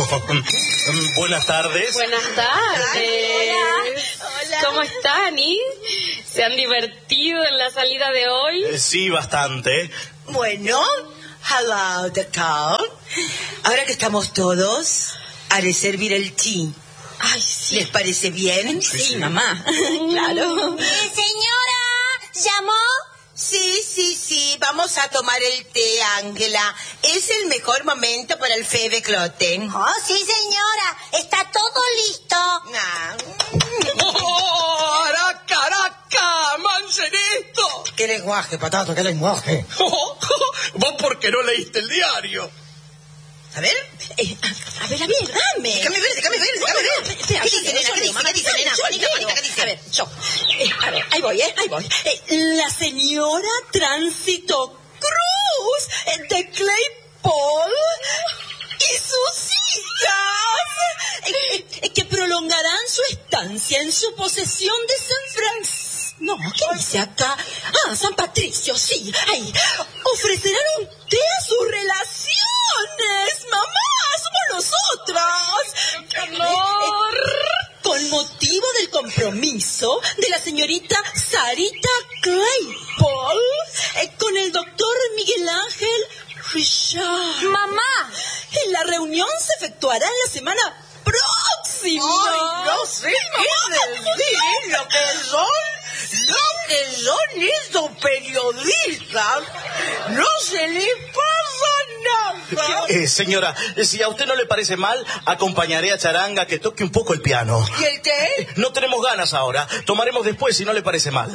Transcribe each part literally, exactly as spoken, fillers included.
Buenas tardes. Buenas tardes. Hola. Hola. ¿Cómo están, y? ¿Se han divertido en la salida de hoy? Eh, sí, bastante. Bueno, hello, doctor. Ahora que estamos todos, haré servir el té. Ay, sí. ¿Les parece bien? Sí, sí. Mamá. Claro. Eh, señora, ¿llamó? Sí, sí, sí. Vamos a tomar el té, Ángela. Es el mejor momento para el Febe Cloten. Oh, sí, señora. Está todo listo. Ah. ¡Oh, araca, araca! ¡Mancenito! ¿Qué lenguaje, Patato? ¿Qué lenguaje? Oh, ¿vos por qué no leíste el diario? A ver. Eh, a ver, a ver, dame. Déjame ver, déjame ver, déjame ver. Espera, ¿Qué dice, nena? ¿Qué dice? ¿Qué dice, nena? yo Juanita, leo. Juanita, ¿qué dice? A ver, yo. Eh, a ver, ahí voy, ¿eh? Ahí voy. Eh, la señora Tránsito Cruz eh, de Claypole y sus hijas eh, eh, que prolongarán su estancia en su posesión de San Francisco. No, ¿qué dice acá? Ah, San Patricio, sí. Ahí. Ofrecerán un té a sus relaciones. Mamá, somos nosotras. ¡Qué calor! Con motivo del compromiso de la señorita Sarita Claypole eh, con el doctor Miguel Ángel Richard. Mamá. La reunión se efectuará en la semana próxima. Ay, no sé qué decir, lo que son, lo que son estos periodistas. No se les pasa nada. Eh, señora, si a usted no le parece mal, acompañaré a Charanga que toque un poco el piano. ¿Y el té? No tenemos ganas ahora. Tomaremos después si no le parece mal.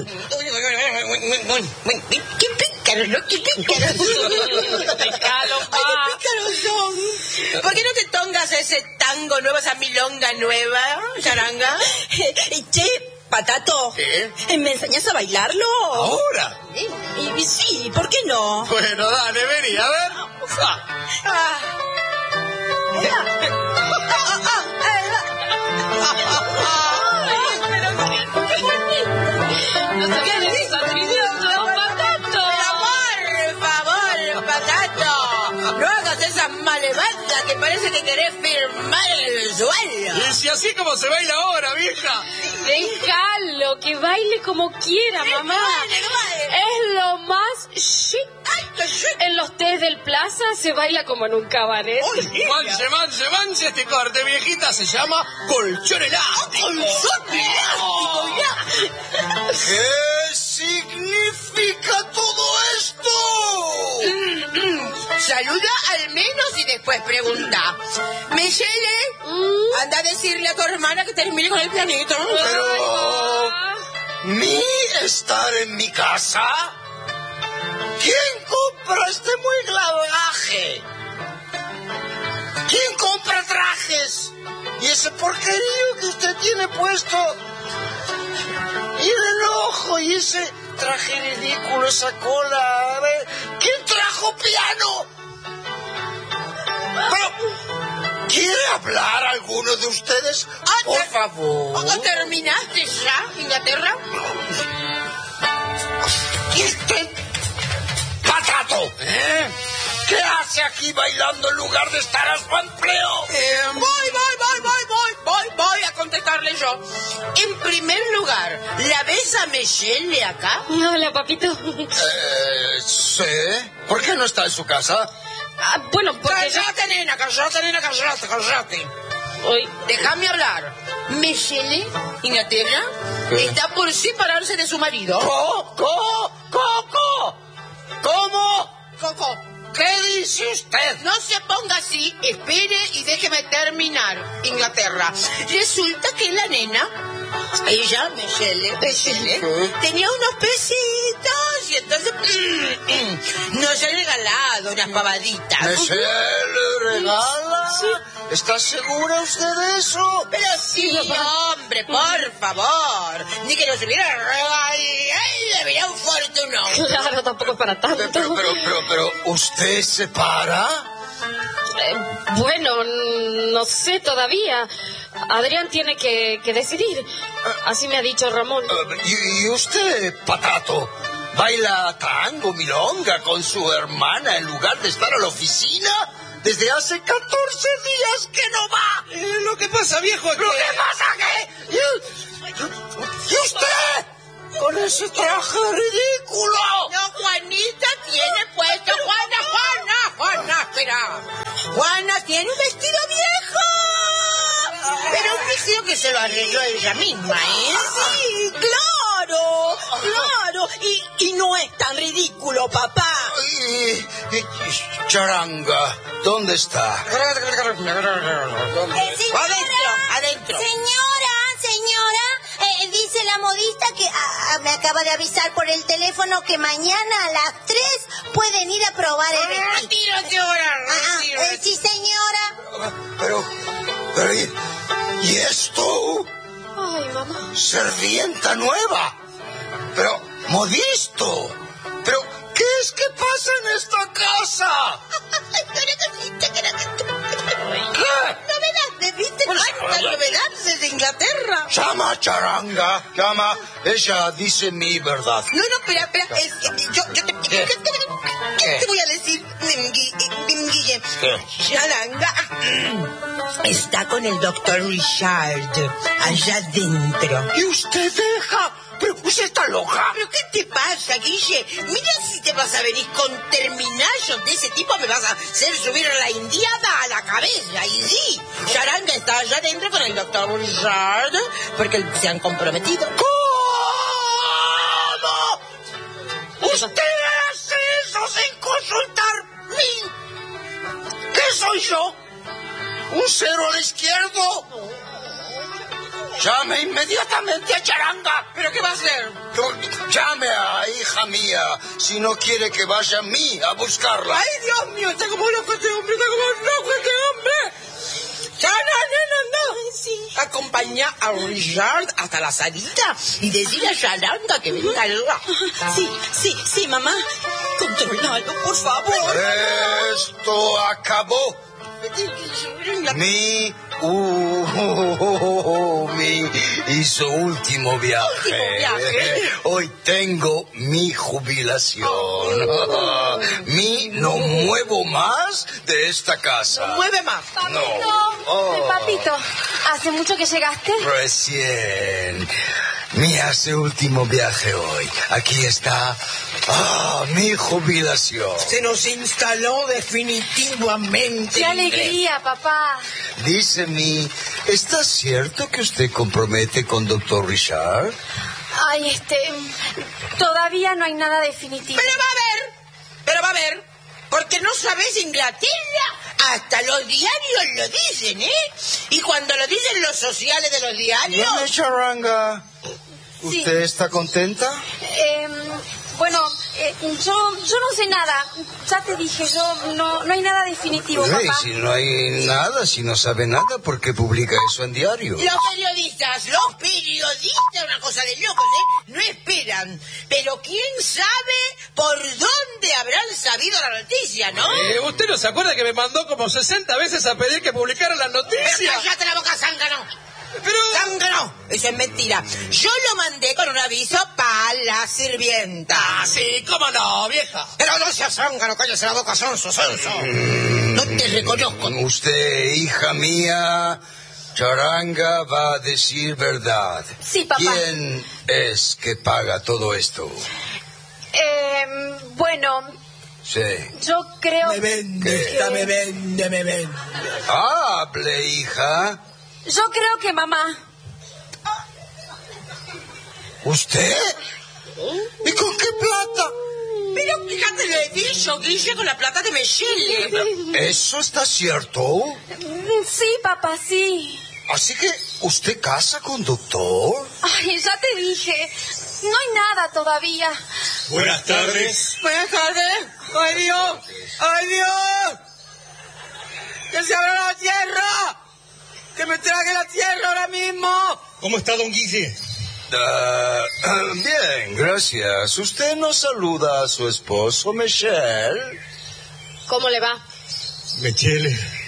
¡Qué pícaros, no! ¡Qué pícaros! Pícaro, pa. ¡Ay, qué pícaros son! ¿Por qué no te tongas ese tango nuevo, esa milonga nueva, Charanga? Eh, Che, Patato, ¿Qué? eh, ¿me enseñas a bailarlo? ¿Ahora? Y, y sí, ¿por qué no? Bueno, dale, vení, a ver. Ah. Ah. No sabía de esa atribución, Patato. Por favor, Patato, no hagas esas malevadas que parece que querés firmar el suelo. Y si así como se baila ahora, vieja. Déjalo, que baile como quiera, mamá. baile, que baile. Es lo más chic. En los tés del plaza se baila como en un cabaret. Manche, manche, manche este corte, viejita. Se llama colchón elástico. ¡Colchón elástico, ya! ¿Qué significa todo esto? Saluda al menos y después pregunta. Michelle, Mm. anda a decirle a tu hermana que termine con el pianito. Pero... ¿Mi estar en mi casa? ¿Quién compra este muebladaje? ¿Quién compra trajes? ¿Y ese porquerío que usted tiene puesto? Y el ojo y ese traje ridículo, esa cola. A ver, ¿quién trajo piano? Pero, ¿quiere hablar alguno de ustedes? Por favor. ¿O terminaste ya, Inglaterra? ¿Y usted? ¡Patato! ¿Eh? ¿Qué hace aquí bailando en lugar de estar a su empleo? Eh, voy, voy, voy, voy, voy, voy, voy a contestarle yo. En primer lugar, ¿la ves a Michelle acá? Hola, papito. Eh, sí. ¿Por qué no está en su casa? Ah, bueno, porque ya... Cállate, nena, cállate, nena, cállate, cállate. Hoy... Déjame hablar. Michelle, Inglaterra, ¿Qué? está por separarse de su marido. ¿Cómo? ¿Cómo? ¿Cómo? ¿Cómo? Coco, ¿Qué dice usted? no se ponga así, espere y déjeme terminar, Inglaterra. Resulta que la nena, ella, Michelle, Michelle, Sí. tenía unos pesitos y entonces mm, mm, nos ha regalado unas pavaditas. ¿Se le regala? Sí. ¿Está segura usted de eso? Pero sí, hombre, por favor. Ni que nos hubiera regalado. Ay, le veía un fortunón. Claro, tampoco es para tanto. Pero, pero, pero, pero, ¿usted se para? Eh, bueno, no sé todavía. Adrián tiene que, que decidir. Así me ha dicho Ramón. ¿Y, y usted, Patato, baila tango, milonga con su hermana en lugar de estar a la oficina? Desde hace catorce días que no va. Eh, lo que pasa, viejo, es ¿Lo que... que pasa que... ¿Y, y usted? Con ese traje ridículo. No, Juanita tiene puesto... Juana, Juana, Juana, espera. Juana tiene un vestido viejo. Pero un vestido que se lo arregló ella misma, ¿eh? Sí, claro, claro. Y, y no es tan ridículo, papá. Y, y- Charanga, ¿dónde está? Eh, señora, Adentro, adentro. Señora, señora, eh, dice la modista que ah, me acaba de avisar por el teléfono que mañana a las tres pueden ir a probar el vestido. Retírate ahora, Ah, retírate. eh, sí, señora. Pero, pero, ¿y, y esto? Ay, mamá. Servienta nueva. Pero, modisto. Pero, ¿qué es que pasa en esta casa? ¿Novedades? ¿Viste cuántas novedades de Inglaterra? Llama, Charanga, llama. Ella dice mi verdad. No, no, espera, espera. Es que yo, yo te... ¿Qué? ¿Qué, ¿Qué? te voy a decir, mm, Gui- mm, Guille? ¿Qué? Charanga está con el doctor Richard allá adentro. ¿Y usted deja? Pero usted está loca. ¿Pero qué te pasa, Guille? Mira si te vas a venir con terminallos de ese tipo, me vas a hacer subir a la indiada a la cabeza. Y sí, Charanga está allá adentro con el doctor Richard porque se han comprometido. ¿Cómo? ¿Usted hace eso sin consultarme? ¿Qué soy yo? ¿Un cero a la izquierda? Llame inmediatamente a Charanga. ¿Pero qué va a hacer? Llame a hija mía si no quiere que vaya a mí a buscarla. ¡Ay, Dios mío! Está como loco este hombre, está como loco este hombre. ¡Ya, no, no, no, no! Sí. Acompaña a Richard hasta la salida y decirle a Charanga que venga allá. Sí, sí, sí, mamá. Controlalo, por favor. Esto acabó. Mi, uh, uh, uh, mi hizo último viaje. Último viaje. Hoy tengo mi jubilación. Mi no muevo más de esta casa. Mueve más. No. Papito, Oh. papito, ¿hace mucho que llegaste? Recién. Mi hace último viaje hoy. Aquí está. Ah, mi jubilación. Se nos instaló definitivamente. ¡Qué alegría, papá! Dice mi, ¿está cierto que usted compromete con doctor Richard? Ay, este... Todavía no hay nada definitivo. Pero va a ver, pero va a ver, porque no sabes Inglaterra. Hasta los diarios lo dicen, ¿eh? Y cuando lo dicen los sociales de los diarios... Dame, Charanga. ¿Usted está contenta? Eh, bueno, eh, yo, yo no sé nada. Ya te dije, yo no, no hay nada definitivo, Sí, papá. si no hay nada, si no sabe nada, ¿por qué publica eso en diario? Los periodistas, los periodistas, una cosa de locos, ¿eh? No esperan. Pero quién sabe por dónde habrán sabido la noticia, ¿no? Eh, ¿Usted no se acuerda que me mandó como sesenta veces a pedir que publicara las Pero noticias? cállate la boca, zángano. Pero... ¡Zángano! Eso es mentira. Yo lo mandé con un aviso para la sirvienta. Ah, sí, cómo no, vieja. Pero no seas zángano, cállese la boca, sonso, sonso. No te reconozco. Usted, hija mía, Charanga va a decir verdad. Sí, papá. ¿Quién es que paga todo esto? Eh, bueno, Sí. yo creo... Me vende, ¿Qué? esta me vende, me vende. Hable, hija. Yo creo que mamá... ¿Usted? ¿Y con qué plata? Pero fíjate, le dije yo, Guille, con la plata de Michelle. ¿Eso está cierto? Sí, papá, sí. Así que, ¿usted casa con doctor? Ay, ya te dije. No hay nada todavía. Buenas tardes. Buenas tardes. ¡Ay, Dios! ¡Ay, Dios! ¡Que se abra la tierra! ¡Que me trague la tierra ahora mismo! ¿Cómo está, don Guille? Ah, bien, gracias. ¿Usted no saluda a su esposo, Michelle? ¿Cómo le va? Michele,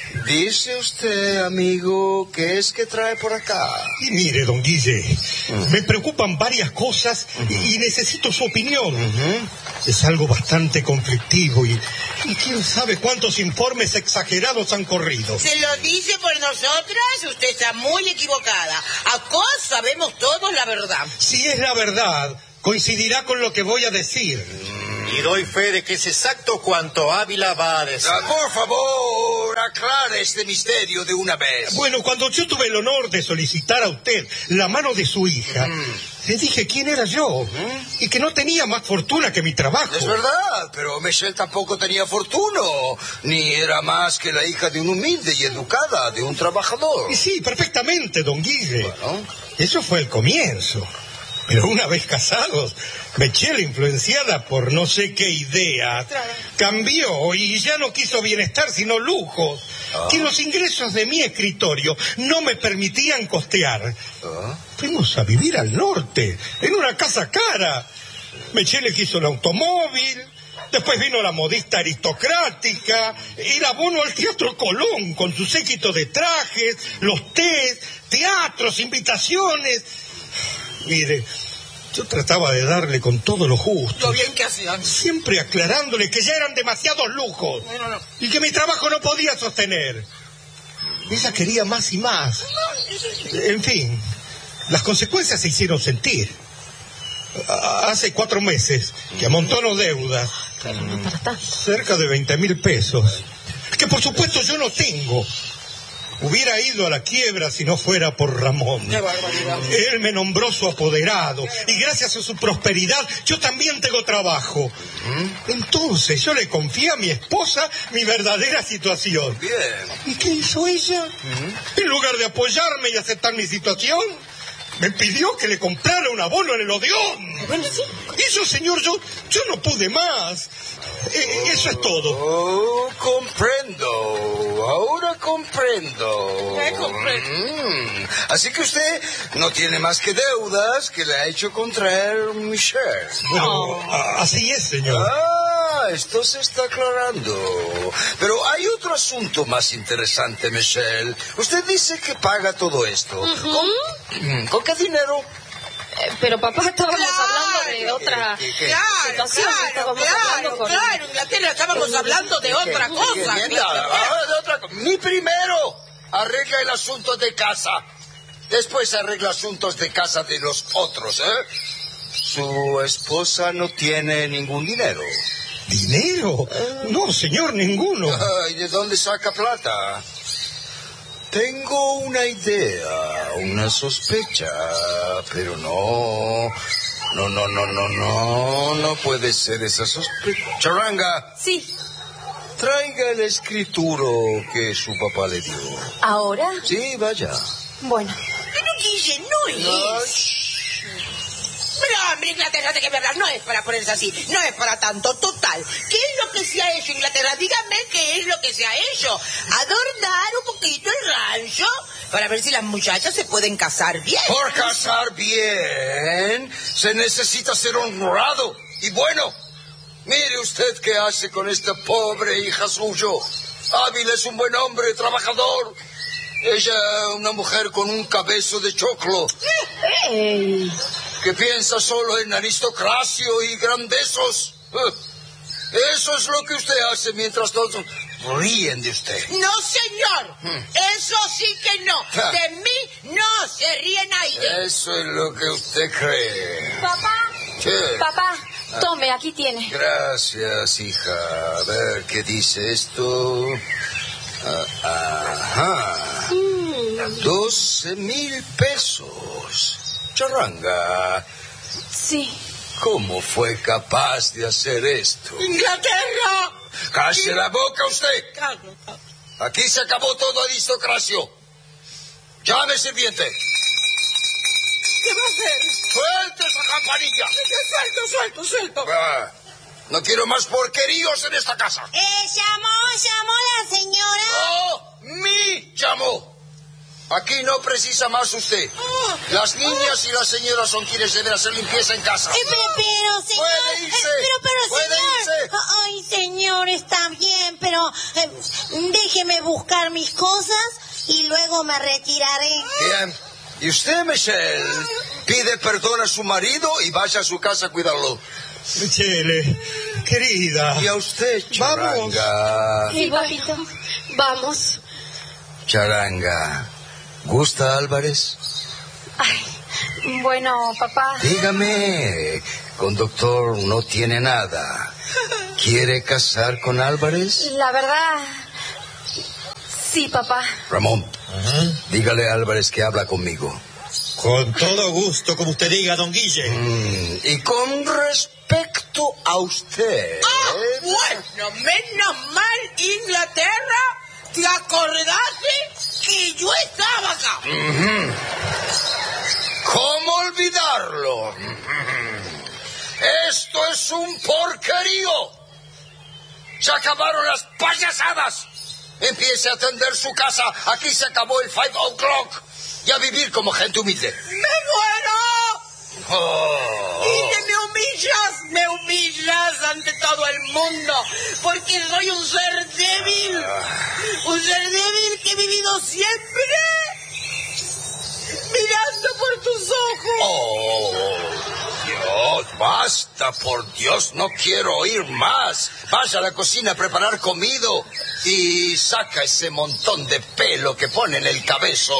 Dice usted, amigo, ¿qué es que trae por acá? Y mire, don Guille, uh-huh. me preocupan varias cosas uh-huh. y necesito su opinión. Uh-huh. Es algo bastante conflictivo y, y quién sabe cuántos informes exagerados han corrido. ¿Se lo dice por nosotras? Usted está muy equivocada. Acá sabemos todos la verdad. Si es la verdad, coincidirá con lo que voy a decir. Y doy fe de que es exacto cuanto Ávila va a decir. Ah, por favor, aclare este misterio de una vez. Bueno, cuando yo tuve el honor de solicitar a usted la mano de su hija, mm. le dije quién era yo ¿Mm? y que no tenía más fortuna que mi trabajo. Es verdad, pero Michelle tampoco tenía fortuna, ni era más que la hija de un humilde y educada, de un trabajador. Y sí, perfectamente, don Guille. Bueno. Eso fue el comienzo. Pero una vez casados, Michelle, influenciada por no sé qué idea, cambió y ya no quiso bienestar sino lujos, ah. que los ingresos de mi escritorio no me permitían costear. Ah. Fuimos a vivir al norte, en una casa cara. Michelle quiso el automóvil, después vino la modista aristocrática, el abono al Teatro Colón, con su séquito de trajes, los tés, teatros, invitaciones... Mire, yo trataba de darle con todo lo justo. Lo bien que hacían. Siempre aclarándole que ya eran demasiados lujos. No, no, no. Y que mi trabajo no podía sostener. Ella quería más y más. En fin, las consecuencias se hicieron sentir. Hace cuatro meses que amontono deudas. Pero no para tanto. Cerca de veinte mil pesos. Que por supuesto yo no tengo. Hubiera ido a la quiebra si no fuera por Ramón. ¡Qué barbaridad! Él me nombró su apoderado y gracias a su prosperidad yo también tengo trabajo. ¿Mm? Entonces yo le confié a mi esposa mi verdadera situación. Bien. ¿Y qué hizo ella? ¿Mm? En lugar de apoyarme y aceptar mi situación, me pidió que le comprara un abono en el Odeón. Bueno, sí. Eso, señor, yo, yo no pude más. Eh, oh, eso es todo. Oh, comprendo. Ahora comprendo. ¿Qué comprendo? Mm. Así que usted no tiene más que deudas que le ha hecho contraer Michelle. Bueno, a- así es, señor. Ah, esto se está aclarando. Pero hay otro asunto más interesante, Michelle. Usted dice que paga todo esto. Uh-huh. ¿Con, ¿Con qué dinero? Eh, pero papá, estábamos Claro. hablando de otra ¿Qué, qué, qué? Claro, situación. claro, estábamos claro, hablando con... claro, Inglaterra, estábamos hablando de otra cosa. Bien, bien, Inglaterra. ah, de otra co- Ni primero arregla el asunto de casa. Después arregla asuntos de casa de los otros, ¿eh? Su esposa no tiene ningún dinero. ¿Dinero? No, señor, ninguno. ¿Y de dónde saca plata? Tengo una idea, una sospecha, pero no, no, no, no, no, no, no puede ser esa sospecha. Charanga, Sí, traiga el escrituro que su papá le dio. ¿ahora? Sí, vaya. Bueno. Pero Guille, no es. Pero, hombre, Inglaterra, ¿de qué me hablas? No es para ponerse así, no es para tanto. Total, ¿qué es lo que se ha hecho, Inglaterra? Dígame qué es lo que se ha hecho. Adornar un poquito el rancho para ver si las muchachas se pueden casar bien. Por casar bien, se necesita ser honrado y bueno. Mire usted qué hace con esta pobre hija suyo. Ávila es un buen hombre, trabajador. Ella, una mujer con un cabezo de choclo. Ey. Que piensa solo en aristocracia y grandezos. Eso es lo que usted hace mientras todos ríen de usted. No, señor. Hmm. Eso sí que no. De mí no se ríe nadie. Eso es lo que usted cree. Papá, ¿Qué? papá, tome, aquí tiene. Gracias, hija. A ver, ¿qué dice esto? Ah, ajá. Mm, Doce mil pesos. Charanga, sí. ¿cómo fue capaz de hacer esto? Inglaterra. ¡Cállese la boca usted! Carlos, Carlos. Aquí se acabó todo aristocracia. Llame, sirviente. ¿Qué va a hacer? ¡Suelte esa campanilla! Suelto, suelto, suelto. Ah, no quiero más porqueríos en esta casa. Eh, llamó, llamó la señora. ¡No! ¡Mi llamó! aquí no precisa más usted. Las niñas y la señora son quienes deben hacer limpieza en casa. Eh, pero, pero, señor... Puede irse, eh, pero, pero, puede señor... irse. Ay, señor, está bien, pero eh, déjeme buscar mis cosas y luego me retiraré. Bien. Y usted, Michelle, pide perdón a su marido y vaya a su casa a cuidarlo. Michele, querida. Y a usted, Charanga. Sí, papito. Vamos. Charanga, ¿gusta Álvarez? Ay, bueno, papá. Dígame, conductor no tiene nada. ¿Quiere casar con Álvarez? La verdad... Sí, papá. Ramón, Ajá. dígale a Álvarez que habla conmigo. Con todo gusto, como usted diga, don Guille. Mm, y con respecto a usted... Ah, bueno, menos mal, Inglaterra, te acordaste que yo estaba acá. Ujú. ¿Cómo olvidarlo? Esto es un porquerío. Se acabaron las payasadas. Empiece a atender su casa. Aquí se acabó el five o'clock. Y a vivir como gente humilde. ¡Me muero! Oh. Y te me humillas, me humillas ante todo el mundo, porque soy un ser débil, un ser débil que he vivido siempre mirando por tus ojos. Oh, Dios, basta, por Dios, no quiero oír más. Vaya a la cocina a preparar comido y saca ese montón de pelo que pone en el cabezo.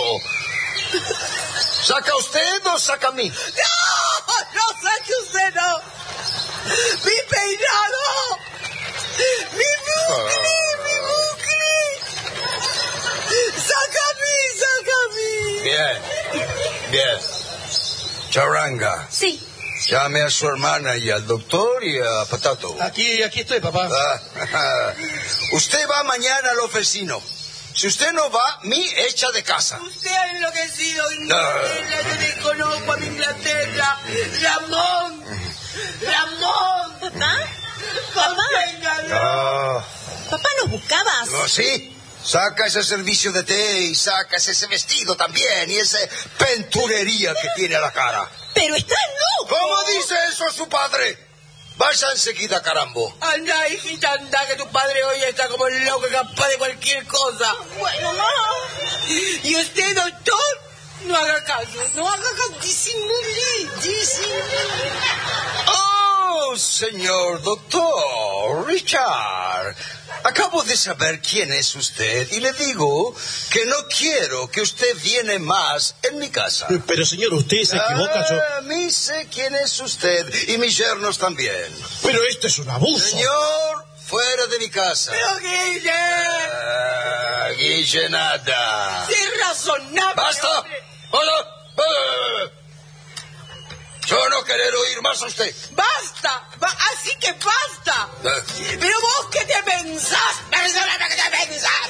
¿Saca usted o saca a mí? ¡No! ¡No saque usted, no! ¡Mi peinado! ¡Mi bucle! ¡Mi bucle! ¡Saca a mí! ¡Saca a mí! Bien, bien. Charanga, Sí. llame a su hermana y al doctor y a Patato. Aquí, aquí estoy, papá. Ah, usted va mañana al oficino. Si usted no va, mi echa de casa. Usted ha enloquecido, Inglaterra. Yo desconozco a mi Inglaterra. Ramón. Ramón. ¿Papá? ¿Papá? Ah, ¿Papá nos buscabas? no, sí. Saca ese servicio de té y sacas ese vestido también y esa penturería que tiene a la cara. Pero estás loco. ¿Cómo dice eso su padre? Vaya enseguida, carambo. Anda, hijita, anda, que tu padre hoy está como loco, capaz de cualquier cosa. Bueno, no. Y usted, doctor, no haga caso, no haga caso, disimule, disimule. Oh, señor doctor Richard. Acabo de saber quién es usted y le digo que no quiero que usted viene más en mi casa. Pero, señor, usted se equivoca. Yo... Ah, mí sé quién es usted y mis yernos también. Pero esto es un abuso. Señor, fuera de mi casa. Pero Guille, Ah, Guille nada. es razonable. ¡Basta! hombre. ¡Hola! ¡Eh! Yo no querer oír más a usted. Basta, ba- así que basta. Eh. Pero vos, ¿qué te pensás? Perdóname, ¿qué te pensás?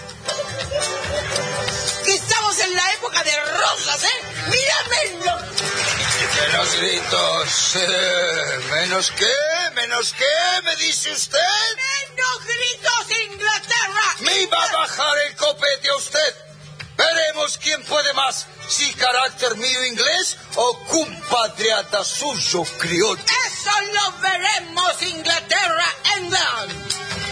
Que estamos en la época de rosas, ¿eh? ¡Míramelo! Menos gritos. Eh, ¿Menos qué? ¿Menos qué? ¿Me dice usted? ¡Menos gritos, Inglaterra! Me va a bajar el copete a usted. Veremos quién puede más. Si carácter mío inglés o compatriota suyo criollo. Eso lo veremos, Inglaterra, England.